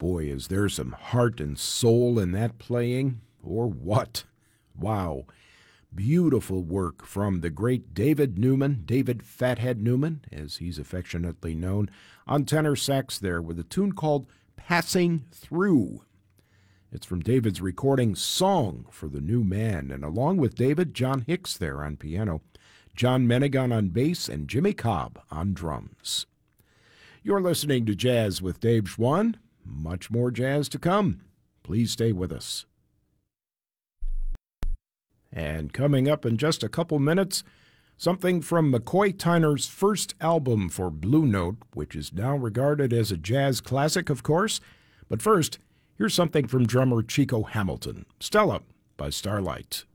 Boy, is there some heart and soul in that playing, or what? Wow. Beautiful work from the great David Newman, David Fathead Newman, as he's affectionately known, on tenor sax there with a tune called Passing Through. It's from David's recording Song for the New Man, and along with David, John Hicks there on piano, John Menegan on bass, and Jimmy Cobb on drums. You're listening to Jazz with Dave Schwann. Much more jazz to come. Please stay with us. And coming up in just a couple minutes, something from McCoy Tyner's first album for Blue Note, which is now regarded as a jazz classic, of course. But first, here's something from drummer Chico Hamilton, Stella by Starlight.